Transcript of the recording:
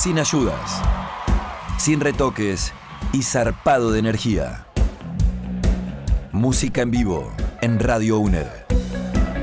sin ayudas, sin retoques y zarpado de energía. Música en vivo en Radio UNED.